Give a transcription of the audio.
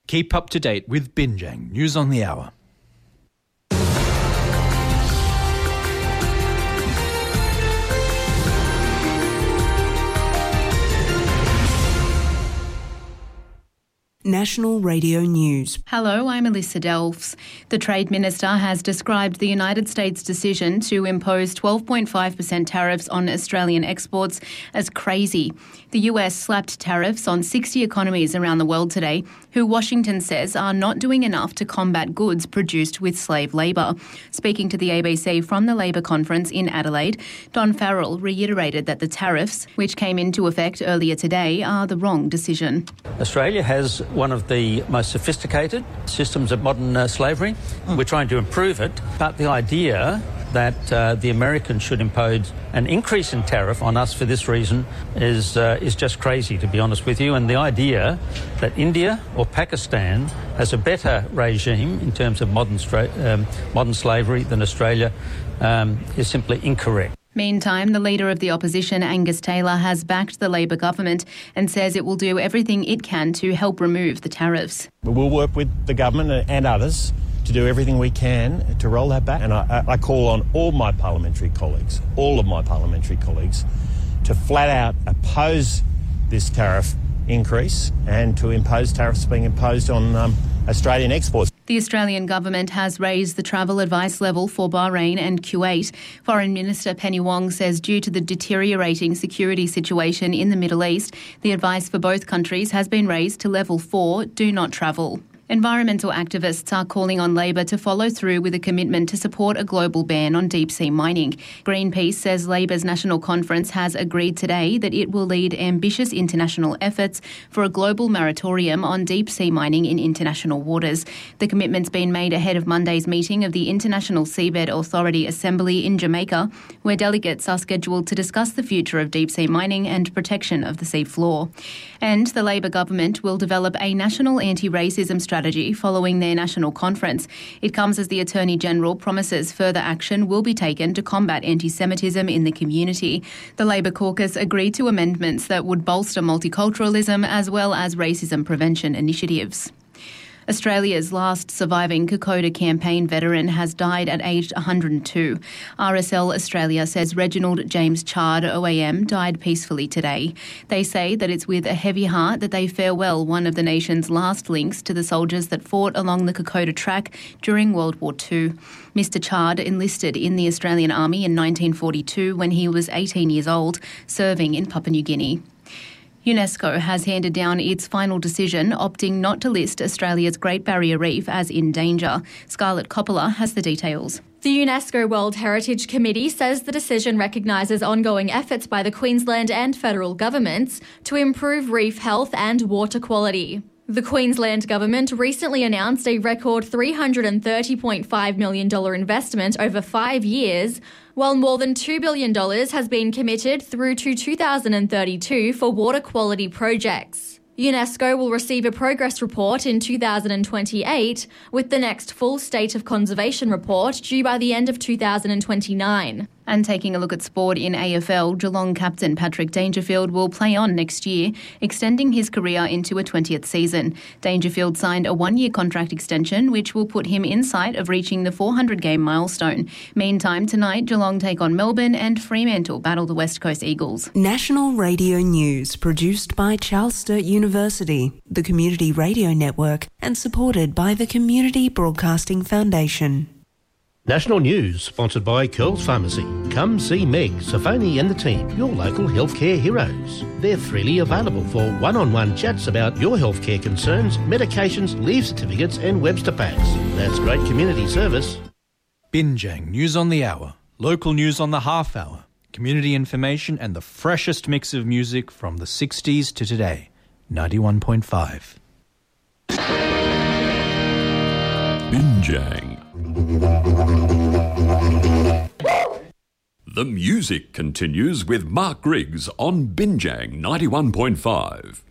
Keep up to date with Binjang News on the Hour. National Radio News. Hello, I'm Alyssa Delfs. The Trade Minister has described the United States' decision to impose 12.5% tariffs on Australian exports as crazy. The US slapped tariffs on 60 economies around the world today, who Washington says are not doing enough to combat goods produced with slave labour. Speaking to the ABC from the Labor conference in Adelaide, Don Farrell reiterated that the tariffs, which came into effect earlier today, are the wrong decision. Australia has one of the most sophisticated systems of modern slavery. We're trying to improve it, but the idea that the Americans should impose an increase in tariff on us for this reason is just crazy, to be honest with you. And the idea that India or Pakistan has a better regime in terms of modern slavery than Australia is simply incorrect. Meantime, the Leader of the Opposition, Angus Taylor, has backed the Labor government and says it will do everything it can to help remove the tariffs. We'll work with the government and others to do everything we can to roll that back. And I call on all of my parliamentary colleagues, to flat out oppose this tariff increase and to impose tariffs being imposed on Australian exports. The Australian government has raised the travel advice level for Bahrain and Kuwait. Foreign Minister Penny Wong says due to the deteriorating security situation in the Middle East, the advice for both countries has been raised to level 4, do not travel. Environmental activists are calling on Labor to follow through with a commitment to support a global ban on deep-sea mining. Greenpeace says Labor's National Conference has agreed today that it will lead ambitious international efforts for a global moratorium on deep-sea mining in international waters. The commitment's been made ahead of Monday's meeting of the International Seabed Authority Assembly in Jamaica, where delegates are scheduled to discuss the future of deep-sea mining and protection of the seafloor. And the Labor government will develop a national anti-racism strategy following their national conference. It comes as the Attorney-General promises further action will be taken to combat anti-Semitism in the community. The Labor caucus agreed to amendments that would bolster multiculturalism as well as racism prevention initiatives. Australia's last surviving Kokoda campaign veteran has died at aged 102. RSL Australia says Reginald James Chard, OAM, died peacefully today. They say that it's with a heavy heart that they farewell one of the nation's last links to the soldiers that fought along the Kokoda track during World War II. Mr. Chard enlisted in the Australian Army in 1942 when he was 18 years old, serving in Papua New Guinea. UNESCO has handed down its final decision, opting not to list Australia's Great Barrier Reef as in danger. Scarlett Coppola has the details. The UNESCO World Heritage Committee says the decision recognises ongoing efforts by the Queensland and federal governments to improve reef health and water quality. The Queensland Government recently announced a record $330.5 million investment over 5 years, while more than $2 billion has been committed through to 2032 for water quality projects. UNESCO will receive a progress report in 2028, with the next full State of Conservation report due by the end of 2029. And taking a look at sport in AFL, Geelong captain Patrick Dangerfield will play on next year, extending his career into a 20th season. Dangerfield signed a 1-year contract extension, which will put him in sight of reaching the 400-game milestone. Meantime, tonight, Geelong take on Melbourne and Fremantle battle the West Coast Eagles. National Radio News, produced by Charles Sturt University, the Community Radio Network, and supported by the Community Broadcasting Foundation. National News, sponsored by Curls Pharmacy. Come see Meg, Safoni and the team, your local healthcare heroes. They're freely available for one-on-one chats about your healthcare concerns, medications, leave certificates and Webster packs. That's great community service. Binjang News on the Hour, local news on the half hour, community information and the freshest mix of music from the 60s to today. 91.5. Binjang. The music continues with Mark Griggs on Binjang 91.5.